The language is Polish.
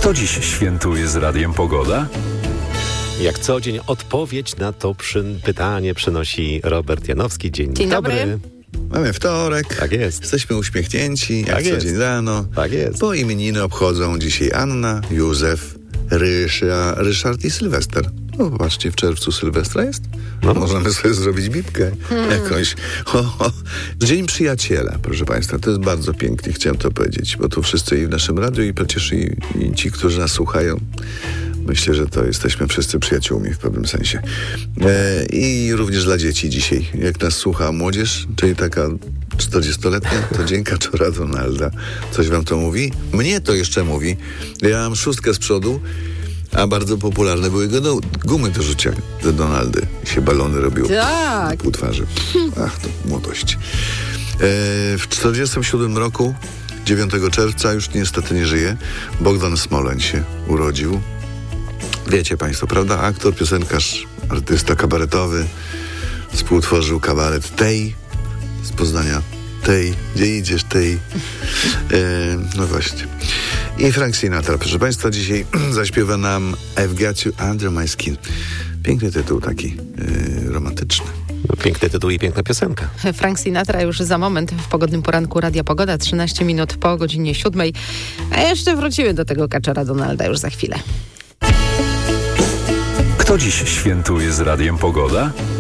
Kto dziś świętuje z Radiem Pogoda? Jak co dzień odpowiedź na to pytanie przynosi Robert Janowski. Dzień dobry. Mamy wtorek. Tak jest. Jesteśmy uśmiechnięci, jak Tak co jest. dzień rano. Tak jest. Bo imieniny obchodzą dzisiaj Anna, Józef, Ryszard i Sylwester. No popatrzcie, w czerwcu Sylwestra jest. No. Możemy sobie zrobić bibkę jakąś. Dzień Przyjaciela, proszę Państwa. To jest bardzo pięknie, chciałem to powiedzieć. Bo tu wszyscy i w naszym radiu i przecież i ci, którzy nas słuchają. Myślę, że to jesteśmy wszyscy przyjaciółmi w pewnym sensie. I również dla dzieci dzisiaj. Jak nas słucha młodzież, czyli taka 40-letnia, to dzień Kaczora Donalda. Coś wam to mówi? Mnie to jeszcze mówi. Ja mam 6 z przodu, a bardzo popularne były gumy do rzucia, te Donaldy. I się balony robiło Tak. pół twarzy. Ach, to młodość. W 47 roku, 9 czerwca, już niestety nie żyje, Bogdan Smoleń się urodził. Wiecie Państwo, prawda? Aktor, piosenkarz, artysta kabaretowy. Współtworzył kabaret Tej z Poznania. Tej, gdzie idziesz, Tej. No właśnie. I Frank Sinatra, proszę Państwa, dzisiaj zaśpiewa nam I've Got You Under My Skin. Piękny tytuł taki, romantyczny. No, piękny tytuł i piękna piosenka. Frank Sinatra już za moment w pogodnym poranku Radia Pogoda, 13 minut po godzinie 7. A jeszcze wrócimy do tego Kaczora Donalda już za chwilę. Kto dziś świętuje z Radiem Pogoda?